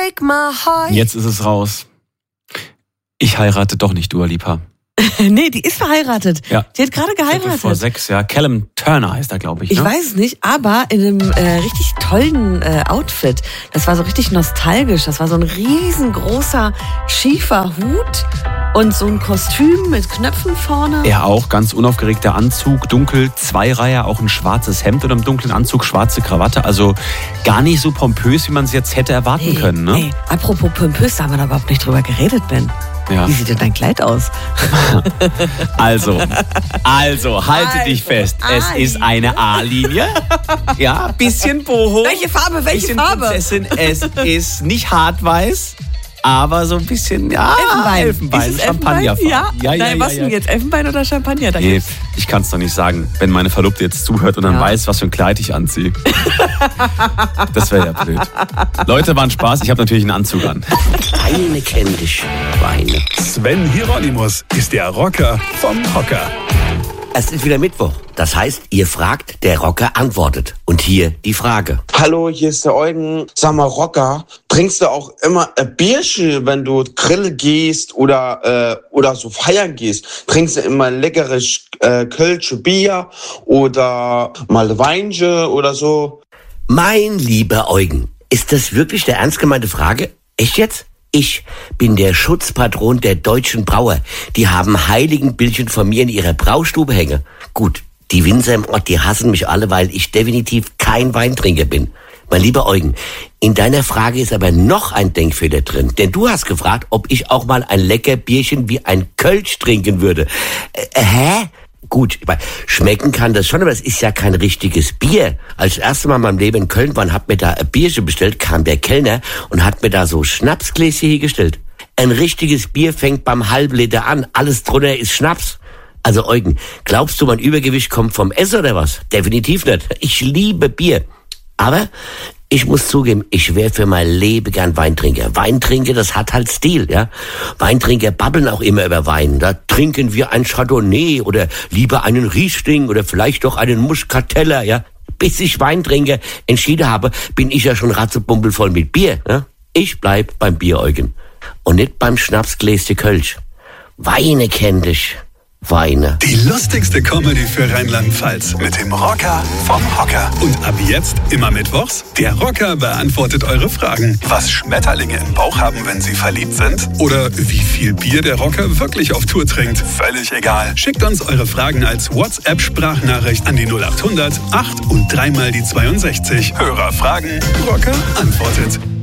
break my heart. Jetzt ist es raus. Ich heirate doch nicht Dua Lipa. Nee, die ist verheiratet. Ja. Die hat gerade geheiratet. Vor 6 Jahren. Callum Turner heißt er, glaube ich. Ich ne? weiß es nicht, aber in einem richtig tollen Outfit. Das war so richtig nostalgisch. Das war so ein riesengroßer, schiefer Hut und so ein Kostüm mit Knöpfen vorne. Er auch, ganz unaufgeregter Anzug, dunkel, Zweireiher, auch ein schwarzes Hemd oder im dunklen Anzug, schwarze Krawatte. Also gar nicht so pompös, wie man es jetzt hätte erwarten können. Ne? Nee. Apropos pompös, da haben wir da überhaupt nicht drüber geredet, Ben. Ja. Wie sieht denn dein Kleid aus? Also, halte dich fest. Es ist eine A-Linie. Ja, bisschen boho. Welche Farbe? Bisschen Prinzessin. Es ist nicht hartweiß, aber so ein bisschen, ja, Elfenbein. Ist es Champagnerfarben. Ja? Nein, was denn jetzt? Elfenbein oder Champagner? Nee, ich kann es doch nicht sagen, wenn meine Verlobte jetzt zuhört und dann weiß, was für ein Kleid ich anziehe. Das wäre ja blöd. Leute, war ein Spaß. Ich habe natürlich einen Anzug an. Weine kenn dich, Weine. Sven Hieronymus ist der Rocker vom Hocker. Es ist wieder Mittwoch. Das heißt, ihr fragt, der Rocker antwortet. Und hier die Frage. Hallo, hier ist der Eugen. Sag mal, Rocker, trinkst du auch immer ein Bierchen, wenn du grillen gehst oder so feiern gehst? Trinkst du immer ein leckeres Kölsche Bier oder mal Weinchen oder so? Mein lieber Eugen, ist das wirklich eine ernst gemeinte Frage? Echt jetzt? Ich bin der Schutzpatron der deutschen Brauer. Die haben Heiligenbildchen von mir in ihrer Braustube hängen. Gut, die Winzer im Ort, die hassen mich alle, weil ich definitiv kein Weintrinker bin. Mein lieber Eugen, in deiner Frage ist aber noch ein Denkfehler drin. Denn du hast gefragt, ob ich auch mal ein lecker Bierchen wie ein Kölsch trinken würde. Hä? Gut, schmecken kann das schon, aber es ist ja kein richtiges Bier. Als das erste Mal in meinem Leben in Köln war und hab mir da ein Bierchen bestellt, kam der Kellner und hat mir da so Schnapsgläschen hingestellt. Ein richtiges Bier fängt beim halben Liter an, alles drunter ist Schnaps. Also Eugen, glaubst du, mein Übergewicht kommt vom Essen oder was? Definitiv nicht. Ich liebe Bier. Aber ich muss zugeben, ich wäre für mein Leben gern Weintrinker. Weintrinker, das hat halt Stil, ja. Weintrinker babbeln auch immer über Wein. Da trinken wir ein Chardonnay oder lieber einen Riesling oder vielleicht doch einen Muscateller, ja. Bis ich Weintrinker entschieden habe, bin ich ja schon ratzebumpelvoll mit Bier, ja. Ich bleib beim Bier, Eugen. Und nicht beim Schnapsgläschen Kölsch. Weine kenn dich. Weine. Die lustigste Comedy für Rheinland-Pfalz mit dem Rocker vom Hocker. Und ab jetzt immer mittwochs, der Rocker beantwortet eure Fragen. Was Schmetterlinge im Bauch haben, wenn sie verliebt sind? Oder wie viel Bier der Rocker wirklich auf Tour trinkt? Völlig egal. Schickt uns eure Fragen als WhatsApp-Sprachnachricht an die 0800 8 und 3 mal die 62. Hörer fragen, Rocker antwortet.